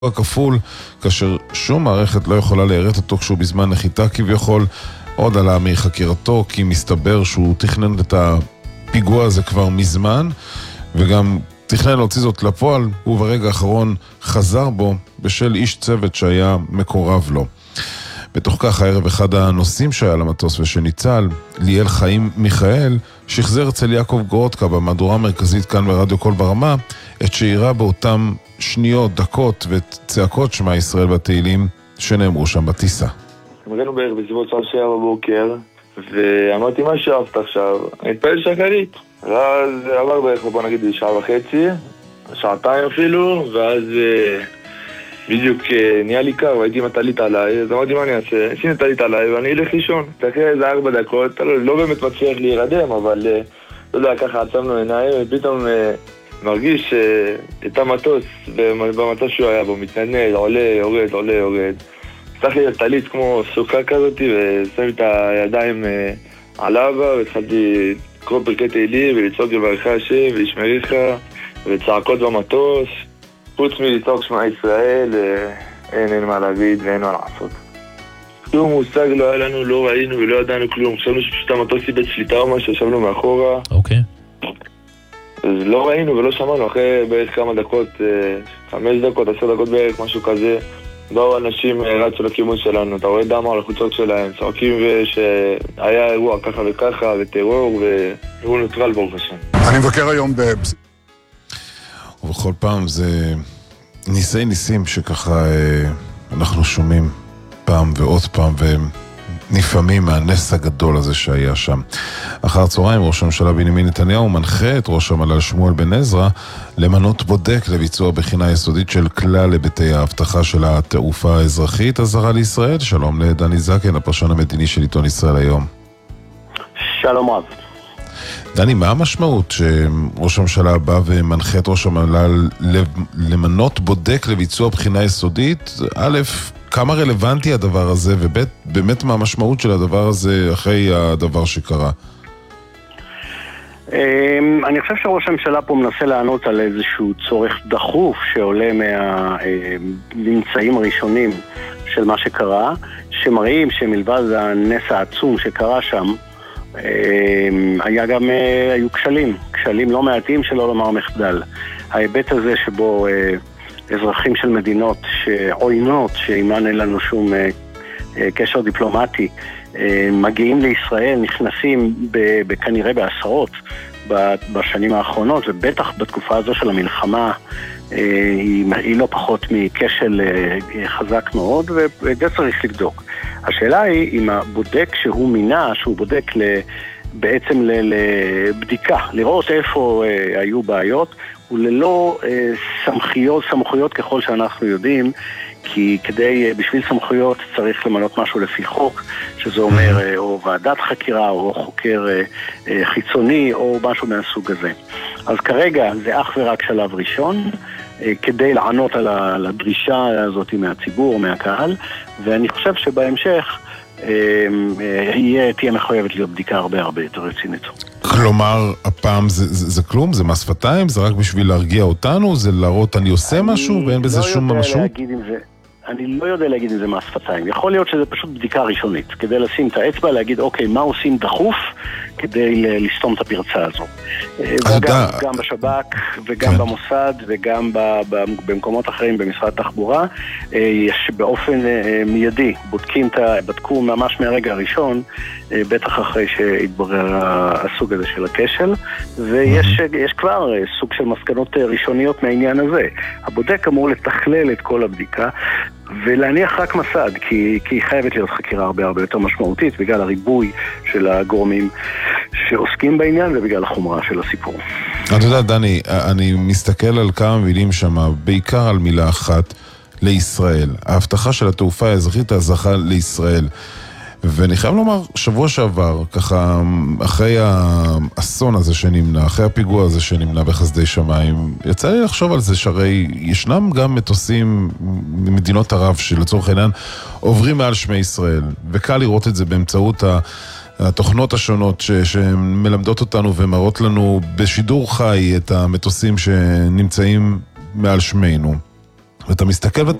כפול, כאשר שום מערכת לא יכולה להיראות אותו כשהוא בזמן נחיתה כביכול. עוד עלה מחקירתו כי מסתבר שהוא תכנן את הפיגוע הזה כבר מזמן, וגם תכנן להוציא זאת לפועל, וברגע האחרון חזר בו בשל איש צוות שהיה מקורב לו. בתוך כך הערב אחד הנוסעים שהיה למטוס ושניצל, ליאל חיים מיכאל, שחזר אצל יעקב גורודקה במהדורה המרכזית כאן ברדיו קול ברמה, את שאירה באותם שניות, דקות וצעקות שמע ישראל בתהילים שנאמרו שם בטיסה. הגענו בערך בסביבות 7 בבוקר, ואמרתי מה שאהבת עכשיו, אני אתפעל שחרית. ואז עבר בערך, בוא נגיד, שעה וחצי, שעתיים אפילו, ואז בדיוק נהיה לי קר, והייתי עם הטלית עליי, אז אמרתי מה אני אעשה, שים את הטלית עליי ואני אלך לישון. אחרי איזה 4 דקות, לא באמת מצליח להירדם, אבל לא יודע, ככה עצמנו עיניים, ופתאום מרגיש את המטוס, במטוס שהוא היה בו, מתנדנד, עולה, יורד, עולה, יורד. צריך לי הטלית כמו סוכה כזאת, ושם את הידיים עליו, והתחלתי לקרוא פרקי תהילים, ולצעוק לברך השם, ולשמריך, וצעקות במטוס. חוץ מלצעוק שמע ישראל, אין מה להגיד ואין מה לעשות. כלום מושג לא היה לנו, לא ראינו ולא ידענו כלום. חשבנו שפשוט המטוס איבד שליטה או משהו, ישבנו מאחורה. אוקיי. אז לא ראינו ולא שמענו, אחרי בערך כמה דקות, 5 דקות, 10 דקות בערך, משהו כזה. באו אנשים רצו לכיוון שלנו, אתה רואה דם על החוצות שלהם, צועקים שהיה אירוע ככה וככה, וטרור, והוא נוטרל ברוך השם. אני מבקר היום ובכל פעם זה ניסים שככה אנחנו שומעים פעם ועוד פעם ונפעמים מהנס הגדול הזה שהיה שם. אחר צהריים ראש הממשלה בנימין נתניהו מנחה את ראש המל"ל שמואל בן עזרא למנות בודק לביצוע בחינה יסודית של כלל היבטי ההבטחה של התעופה האזרחית הזרה לישראל. שלום לדני זקן, הפרשן המדיני של עיתון ישראל היום. שלום רב. דני, מה המשמעות שראש הממשלה בא ומנחה את ראש המל"ל למנות בודק לביצוע בחינה יסודית? א', כמה רלוונטי הדבר הזה, ובאמת מה המשמעות של הדבר הזה אחרי הדבר שקרה? אני חושב שראש הממשלה פה מנסה לענות על איזשהו צורך דחוף שעולה מהממצאים הראשונים של מה שקרה, שמראים שמלבד הנס העצום שקרה שם, היו כשלים לא מעטים שלא לומר מחדל. ההיבט הזה שבו אזרחים של מדינות עוינות שעימן אין לנו שום קשר דיפלומטי מגיעים לישראל, נכנסים כנראה בעשרות בשנים האחרונות, ובטח בתקופה הזו של המלחמה היא לא פחות מכשל חזק מאוד, וזה צריך לבדוק. השאלה היא אם הבודק שהוא מינה, שהוא בודק בעצם לבדיקה, לראות איפה היו בעיות, וללא סמכויות ככל שאנחנו יודעים, כי בשביל סמכויות צריך למנות משהו לפי חוק, שזה אומר או ועדת חקירה או חוקר חיצוני או משהו מהסוג הזה. אז כרגע זה אך ורק שלב ראשון, כדי לענות על הדרישה הזאת מהציבור, מהקהל, ואני חושב שבהמשך תהיה מחויבת להיות בדיקה הרבה יותר רצינית. כלומר, הפעם זה כלום? זה מהשפתיים? זה רק בשביל להרגיע אותנו? זה להראות אני עושה משהו ואין בזה שום משמעות? אני לא יודע להגיד אם זה מהשפתיים. יכול להיות שזה פשוט בדיקה ראשונית, כדי לשים את האצבע, להגיד אוקיי, מה עושים דחוף כדי לסתום את הפרצה הזו. גם בשב"כ וגם במוסד וגם במקומות אחרים במשרד התחבורה, יש באופן מיידי, בדקו ממש מהרגע הראשון, בטח אחרי שהתברר הסוג הזה של הכשל, ויש כבר סוג של מסקנות ראשוניות מהעניין הזה. הבודק אמור לתכלל את כל הבדיקה, ולהניח רק מסד, כי היא חייבת להיות חקירה הרבה יותר משמעותית, בגלל הריבוי של הגורמים שעוסקים בעניין, ובגלל החומרה של הסיפור. אתה יודע, דני, אני מסתכל על כמה מילים שם, בעיקר על מילה אחת, לישראל. ההבטחה של התעופה האזרחית הזכה לישראל. ואני חייב לומר, שבוע שעבר, ככה, אחרי האסון הזה שנמנע, אחרי הפיגוע הזה שנמנע בחסדי שמיים, יצא לי לחשוב על זה שהרי ישנם גם מטוסים ממדינות ערב שלצורך העניין עוברים מעל שמי ישראל, וקל לראות את זה באמצעות התוכנות השונות שמלמדות אותנו ומראות לנו בשידור חי את המטוסים שנמצאים מעל שמנו. ואתה מסתכל